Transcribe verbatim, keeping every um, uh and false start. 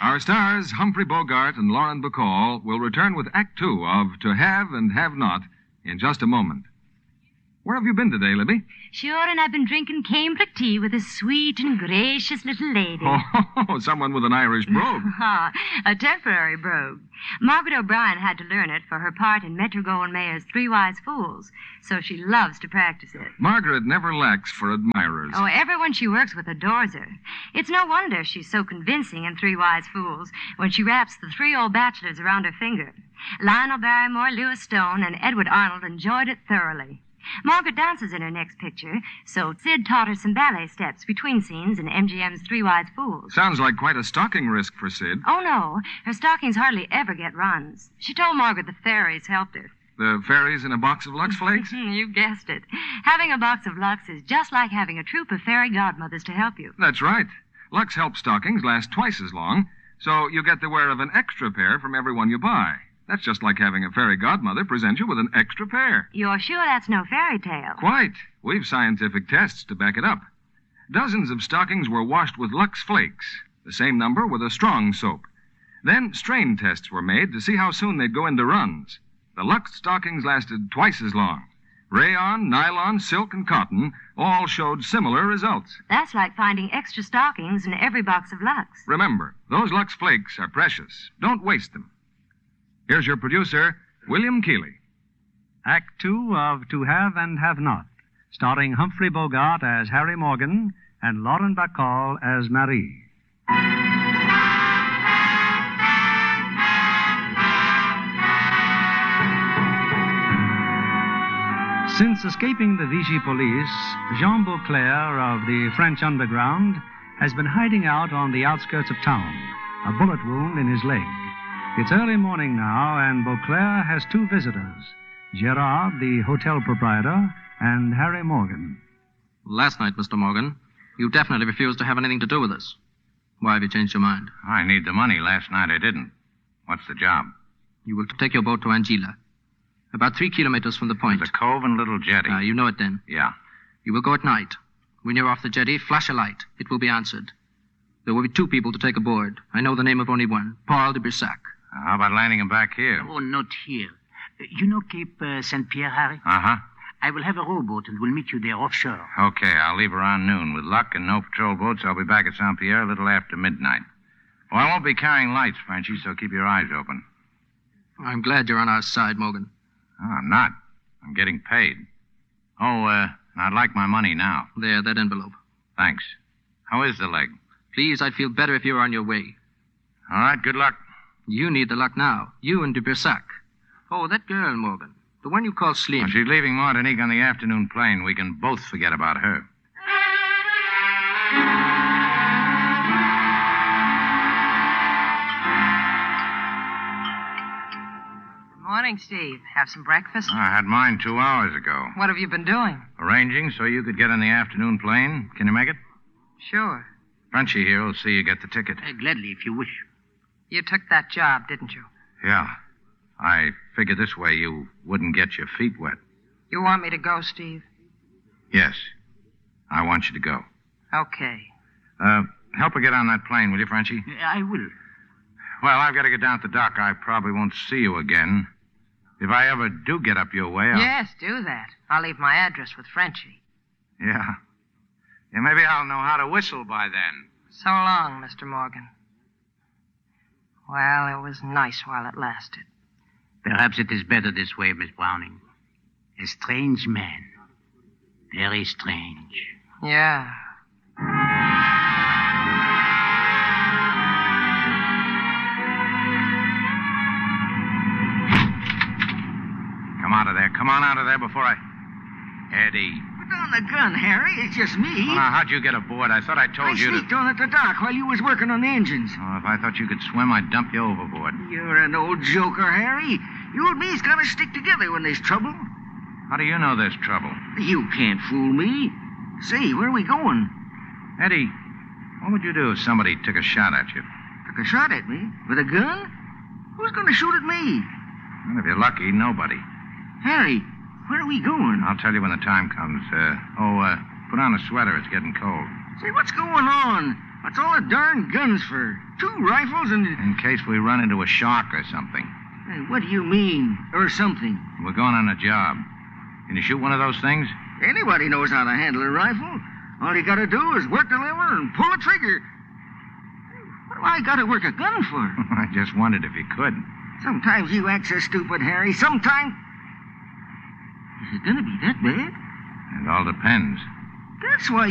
Our stars, Humphrey Bogart and Lauren Bacall, will return with Act Two of To Have and Have Not in just a moment. Where have you been today, Libby? Sure, and I've been drinking cambric tea with a sweet and gracious little lady. Oh, someone with an Irish brogue. A temporary brogue. Margaret O'Brien had to learn it for her part in Metro-Goldwyn-Mayer's Three Wise Fools, so she loves to practice it. Margaret never lacks for admirers. Oh, everyone she works with adores her. It's no wonder she's so convincing in Three Wise Fools when she wraps the three old bachelors around her finger. Lionel Barrymore, Lewis Stone, and Edward Arnold enjoyed it thoroughly. Margaret dances in her next picture, so Sid taught her some ballet steps between scenes in M G M's Three Wise Fools. Sounds like quite a stocking risk for Sid. Oh, no. Her stockings hardly ever get runs. She told Margaret the fairies helped her. The fairies in a box of Lux Flakes? You guessed it. Having a box of Lux is just like having a troop of fairy godmothers to help you. That's right. Lux Help stockings last twice as long, so you get the wear of an extra pair from every one you buy. That's just like having a fairy godmother present you with an extra pair. You're sure that's no fairy tale? Quite. We've scientific tests to back it up. Dozens of stockings were washed with Lux Flakes, the same number with a strong soap. Then strain tests were made to see how soon they'd go into runs. The Lux stockings lasted twice as long. Rayon, nylon, silk, and cotton all showed similar results. That's like finding extra stockings in every box of Lux. Remember, those Lux Flakes are precious. Don't waste them. Here's your producer, William Keighley. Act Two of To Have and Have Not, starring Humphrey Bogart as Harry Morgan and Lauren Bacall as Marie. Since escaping the Vichy police, Jean Beauclair of the French underground has been hiding out on the outskirts of town, a bullet wound in his leg. It's early morning now, and Beauclair has two visitors, Gerard, the hotel proprietor, and Harry Morgan. Last night, Mister Morgan, you definitely refused to have anything to do with us. Why have you changed your mind? I need the money. Last night I didn't. What's the job? You will take your boat to Anguilla, about three kilometers from the point. There's a cove and little jetty. Ah, you know it then. Yeah. You will go at night. When you're off the jetty, flash a light. It will be answered. There will be two people to take aboard. I know the name of only one, Paul de Bissac. How about landing him back here? Oh, not here. Uh, You know Cape uh, Saint Pierre, Harry? Uh-huh. I will have a rowboat and we'll meet you there offshore. Okay, I'll leave around noon. With luck and no patrol boats, I'll be back at Saint Pierre a little after midnight. Well, I won't be carrying lights, Frenchy, so keep your eyes open. I'm glad you're on our side, Morgan. Oh, I'm not. I'm getting paid. Oh, uh, I'd like my money now. There, that envelope. Thanks. How is the leg? Please, I'd feel better if you were on your way. All right, good luck. You need the luck now. You and de Bissac. Oh, that girl, Morgan. The one you call Slim. Well, she's leaving Martinique on the afternoon plane. We can both forget about her. Morning, Steve. Have some breakfast? I had mine two hours ago. What have you been doing? Arranging so you could get on the afternoon plane. Can you make it? Sure. Frenchie here will see you get the ticket. Uh, gladly, if you wish. You took that job, didn't you? Yeah. I figured this way you wouldn't get your feet wet. You want me to go, Steve? Yes. I want you to go. Okay. Uh, help her get on that plane, will you, Frenchie? Uh, I will. Well, I've got to get down at the dock. I probably won't see you again. If I ever do get up your way, I'll... Yes, do that. I'll leave my address with Frenchie. Yeah. Yeah, maybe I'll know how to whistle by then. So long, Mister Morgan. Well, it was nice while it lasted. Perhaps it is better this way, Miss Browning. A strange man. Very strange. Yeah. Come out of there. Come on out of there before I... Eddie. Put down the gun, Harry. It's just me. Well, now, how'd you get aboard? I thought I told I you to... sneaked on at the dock while you was working on the engines. Oh, if I thought you could swim, I'd dump you overboard. You're an old joker, Harry. You and me's got to stick together when there's trouble. How do you know there's trouble? You can't fool me. Say, where are we going? Eddie, what would you do if somebody took a shot at you? Took a shot at me? With a gun? Who's going to shoot at me? Well, if you're lucky, nobody. Harry, where are we going? I'll tell you when the time comes. Uh, oh, uh, put on a sweater. It's getting cold. Say, what's going on? What's all the darn guns for? Two rifles and... In case we run into a shark or something. Hey, what do you mean, or something? We're going on a job. Can you shoot one of those things? Anybody knows how to handle a rifle. All you gotta do is work the lever and pull the trigger. What do I gotta work a gun for? I just wondered if you could. Sometimes you act so stupid, Harry. Sometimes... Is it gonna be that bad? It all depends. That's why